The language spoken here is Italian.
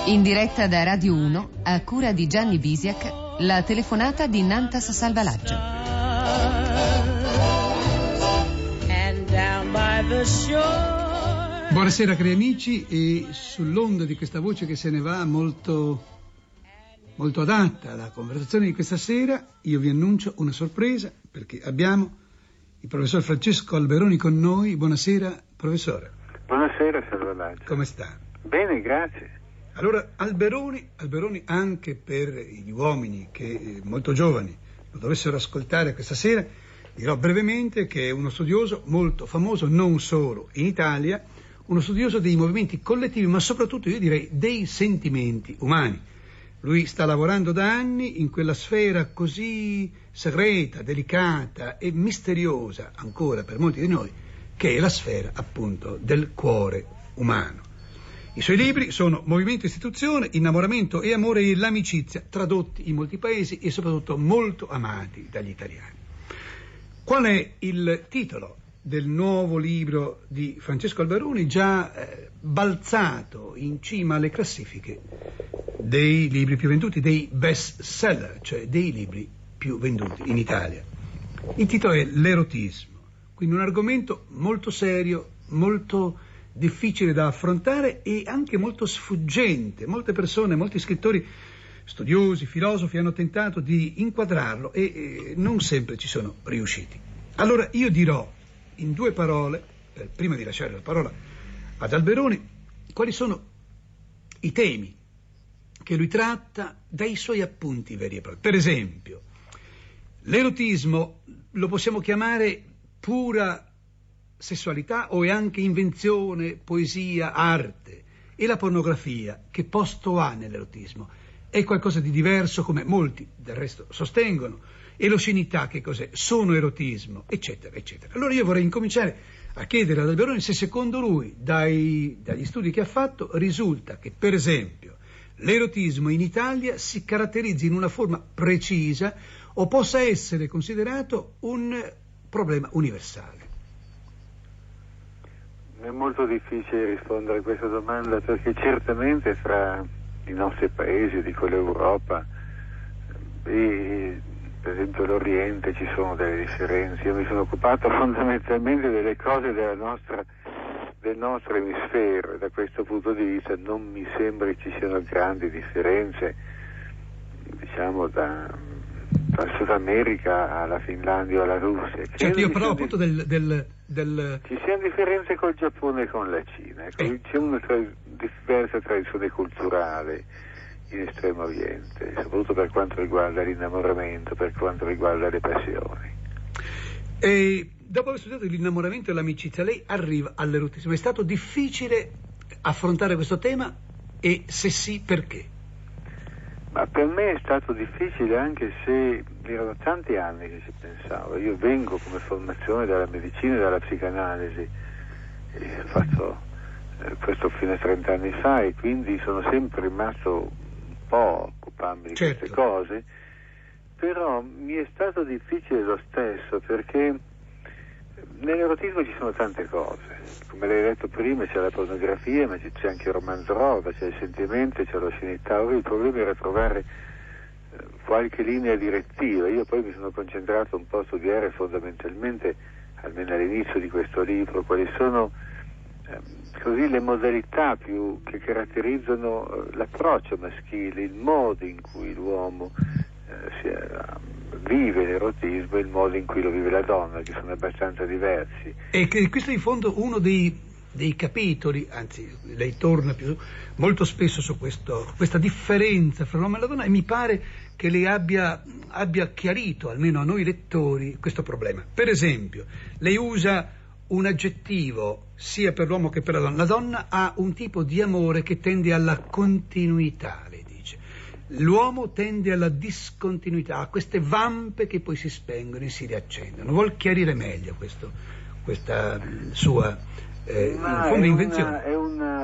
In diretta da Radio 1, a cura di Gianni Bisiak, la telefonata di Nantas Salvalaggio. Buonasera cari amici, e sull'onda di questa voce che se ne va molto adatta alla conversazione di questa sera, io vi annuncio una sorpresa, perché abbiamo il professor Francesco Alberoni con noi. Buonasera professore. Buonasera Salvalaggio. Come sta? Bene, grazie. Allora, Alberoni anche per gli uomini che molto giovani lo dovessero ascoltare questa sera, dirò brevemente che è uno studioso molto famoso, non solo in Italia, uno studioso dei movimenti collettivi, ma soprattutto io direi dei sentimenti umani. Lui sta lavorando da anni in quella sfera così segreta, delicata e misteriosa ancora per molti di noi, che è la sfera appunto del cuore umano. I suoi libri sono Movimento e Istituzione, Innamoramento e Amore e l'Amicizia, tradotti in molti paesi e soprattutto molto amati dagli italiani. Qual è il titolo del nuovo libro di Francesco Alberoni, già balzato in cima alle classifiche dei libri più venduti, dei best seller, cioè dei libri più venduti in Italia? Il titolo è L'erotismo, quindi un argomento molto serio, molto difficile da affrontare e anche molto sfuggente. Molte persone, molti scrittori, studiosi, filosofi hanno tentato di inquadrarlo e non sempre ci sono riusciti. Allora io dirò in due parole, prima di lasciare la parola ad Alberoni, quali sono i temi che lui tratta dai suoi appunti veri e propri. Per esempio, l'erotismo lo possiamo chiamare pura sessualità o è anche invenzione, poesia, arte? E la pornografia, che posto ha nell'erotismo? È qualcosa di diverso, come molti del resto sostengono? E l'oscenità che cos'è? Sono erotismo, eccetera, eccetera. Allora io vorrei incominciare a chiedere ad Alberoni se secondo lui, dagli studi che ha fatto, risulta che per esempio l'erotismo in Italia si caratterizzi in una forma precisa o possa essere considerato un problema universale. È molto difficile rispondere a questa domanda, perché certamente fra i nostri paesi, dico l'Europa e per esempio l'Oriente, ci sono delle differenze. Io mi sono occupato fondamentalmente delle cose del nostro emisfero e da questo punto di vista non mi sembra che ci siano grandi differenze, diciamo dal Sud America alla Finlandia o alla Russia. Certo, io parlavo appunto Ci siano differenze col Giappone e con la Cina. C'è una diversa tradizione culturale in Estremo Oriente, soprattutto per quanto riguarda l'innamoramento, per quanto riguarda le passioni. E dopo aver studiato l'innamoramento e l'amicizia, lei arriva all'erotismo. È stato difficile affrontare questo tema e se sì, perché? Ma per me è stato difficile, anche se erano tanti anni che ci pensavo. Io vengo come formazione dalla medicina e dalla psicanalisi, e ho fatto questo fino a 30 anni fa, e quindi sono sempre rimasto un po' a occuparmi di queste cose, però mi è stato difficile lo stesso, perché nell'erotismo ci sono tante cose. Come lei ha detto prima, c'è la pornografia, ma c'è anche il romanzo rosa, c'è il sentimento, c'è l'oscenità. Ora il problema era trovare qualche linea direttiva. Io poi mi sono concentrato un po' a studiare fondamentalmente, almeno all'inizio di questo libro, quali sono così le modalità più che caratterizzano l'approccio maschile, il modo in cui l'uomo vive l'erotismo e il modo in cui lo vive la donna, che sono abbastanza diversi. E che questo è in fondo uno dei capitoli, anzi lei torna molto spesso su questa differenza fra l'uomo e la donna, e mi pare che lei abbia chiarito, almeno a noi lettori, questo problema. Per esempio, lei usa un aggettivo sia per l'uomo che per la donna. La donna ha un tipo di amore che tende alla continuità, lei dice. L'uomo tende alla discontinuità, a queste vampe che poi si spengono e si riaccendono. Vuol chiarire meglio questa sua in fondo invenzione? È una